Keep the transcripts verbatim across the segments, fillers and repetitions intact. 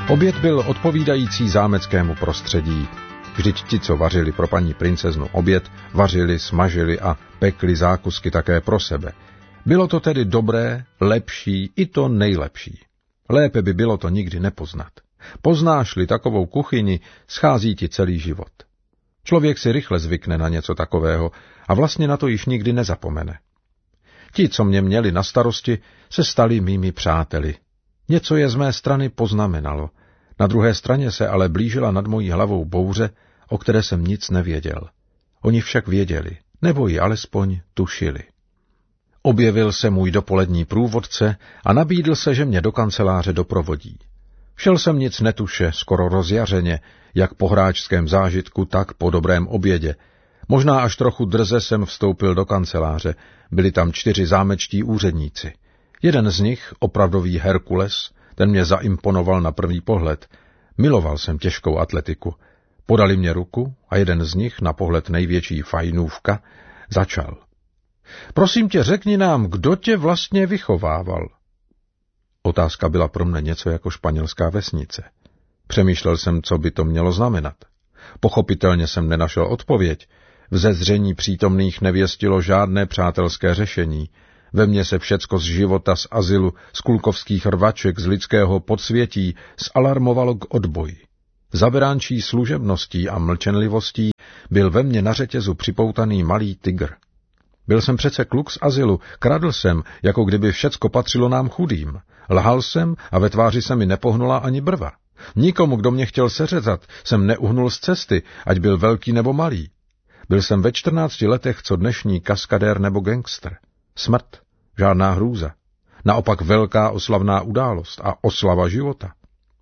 Oběd byl odpovídající zámeckému prostředí. Vždyť ti, co vařili pro paní princeznu oběd, vařili, smažili a pekli zákusky také pro sebe. Bylo to tedy dobré, lepší i to nejlepší. Lépe by bylo to nikdy nepoznat. Poznáš-li takovou kuchyni, schází ti celý život. Člověk si rychle zvykne na něco takového a vlastně na to již nikdy nezapomene. Ti, co mě měli na starosti, se stali mými přáteli. Něco je z mé strany poznamenalo. Na druhé straně se ale blížila nad mojí hlavou bouře, o které jsem nic nevěděl. Oni však věděli, nebo ji alespoň tušili. Objevil se můj dopolední průvodce a nabídl se, že mě do kanceláře doprovodí. Šel jsem nic netuše, skoro rozjařeně, jak po hráčském zážitku, tak po dobrém obědě. Možná až trochu drze jsem vstoupil do kanceláře. Byli tam čtyři zámečtí úředníci. Jeden z nich, opravdový Herkules, ten mě zaimponoval na první pohled. Miloval jsem těžkou atletiku. Podali mě ruku a jeden z nich, na pohled největší fajnůvka, začal. Prosím tě, řekni nám, kdo tě vlastně vychovával? Otázka byla pro mne něco jako španělská vesnice. Přemýšlel jsem, co by to mělo znamenat. Pochopitelně jsem nenašel odpověď. V zezření přítomných nevěstilo žádné přátelské řešení. Ve mně se všecko z života, z azylu, z kulkovských rvaček, z lidského podsvětí zalarmovalo k odboji. Zaberánčí služebností a mlčenlivostí byl ve mně na řetězu připoutaný malý tygr. Byl jsem přece kluk z azylu, kradl jsem, jako kdyby všecko patřilo nám chudým. Lhal jsem a ve tváři se mi nepohnula ani brva. Nikomu, kdo mě chtěl seřezat, jsem neuhnul z cesty, ať byl velký nebo malý. Byl jsem ve čtrnácti letech co dnešní kaskadér nebo gangster. Smrt, žádná hrůza. Naopak velká oslavná událost a oslava života.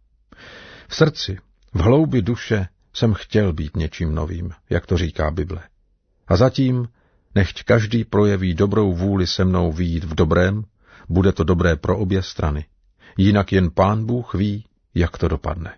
V srdci, v hloubi duše jsem chtěl být něčím novým, jak to říká Bible. A zatím, nechť každý projeví dobrou vůli se mnou vyjít v dobrém, bude to dobré pro obě strany. Jinak jen Pán Bůh ví, jak to dopadne.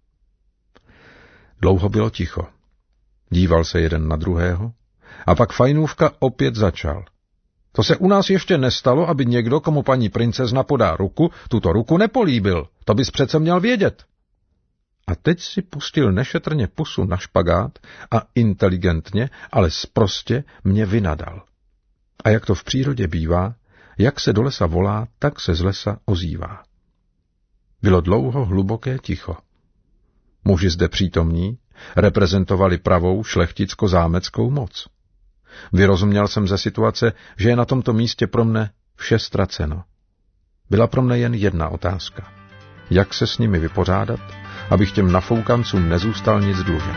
Dlouho bylo ticho. Díval se jeden na druhého a pak fajnůvka opět začal. To se u nás ještě nestalo, aby někdo, komu paní princezna podá ruku, tuto ruku nepolíbil. To bys přece měl vědět. A teď si pustil nešetrně pusu na špagát a inteligentně, ale sprostě mě vynadal. A jak to v přírodě bývá, jak se do lesa volá, tak se z lesa ozývá. Bylo dlouho hluboké ticho. Muži zde přítomní reprezentovali pravou šlechticko-zámeckou moc. Vyrozuměl jsem ze situace, že je na tomto místě pro mne vše ztraceno. Byla pro mne jen jedna otázka. Jak se s nimi vypořádat, abych těm nafoukancům nezůstal nic dlužen.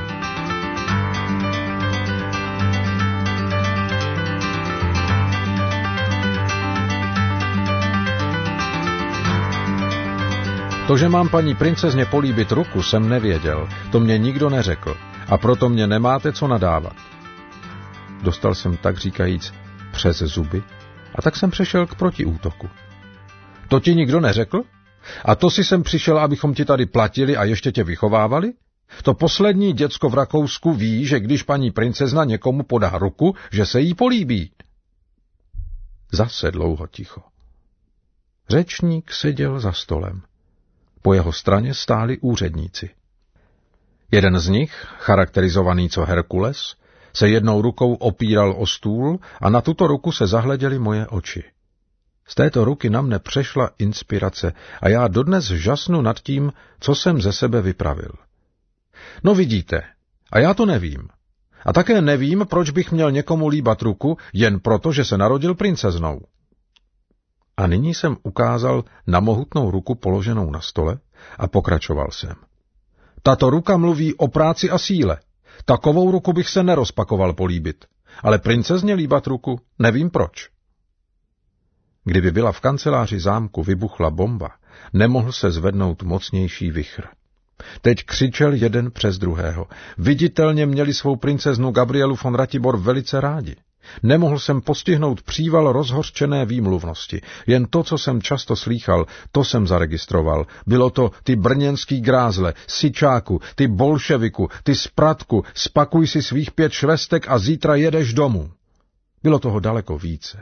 To, že mám paní princezně políbit ruku, jsem nevěděl, to mě nikdo neřekl, a proto mě nemáte co nadávat. Dostal jsem tak říkajíc přes zuby, a tak jsem přešel k protiútoku. To ti nikdo neřekl? A to si sem přišel, abychom ti tady platili a ještě tě vychovávali? To poslední děcko v Rakousku ví, že když paní princezna někomu podá ruku, že se jí políbí. Zase dlouho ticho. Řečník seděl za stolem. Po jeho straně stáli úředníci. Jeden z nich, charakterizovaný co Herkules, se jednou rukou opíral o stůl a na tuto ruku se zahleděly moje oči. Z této ruky na mne přešla inspirace a já dodnes žasnu nad tím, co jsem ze sebe vypravil. No vidíte, a já to nevím. A také nevím, proč bych měl někomu líbat ruku, jen proto, že se narodil princeznou. A nyní jsem ukázal na mohutnou ruku položenou na stole a pokračoval jsem. Tato ruka mluví o práci a síle. Takovou ruku bych se nerozpakoval políbit, ale princezně líbat ruku nevím proč. Kdyby byla v kanceláři zámku vybuchla bomba, nemohl se zvednout mocnější vichr. Teď křičel jeden přes druhého. Viditelně měli svou princeznu Gabrielu von Ratibor velice rádi. Nemohl jsem postihnout příval rozhořčené výmluvnosti. Jen to, co jsem často slýchal, to jsem zaregistroval. Bylo to ty brněnský grázle, sičáku, ty bolševiku, ty spratku, spakuj si svých pět švestek a zítra jedeš domů. Bylo toho daleko více.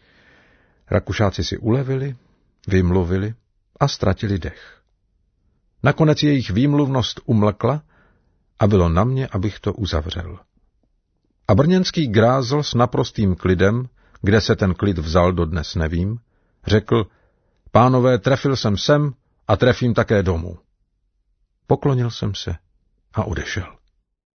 Rakušáci si ulevili, vymluvili a ztratili dech. Nakonec jejich výmluvnost umlkla a bylo na mě, abych to uzavřel. A brněnský grázl s naprostým klidem, kde se ten klid vzal, dodnes nevím, řekl: pánové, trefil jsem sem a trefím také domů. Poklonil jsem se a odešel.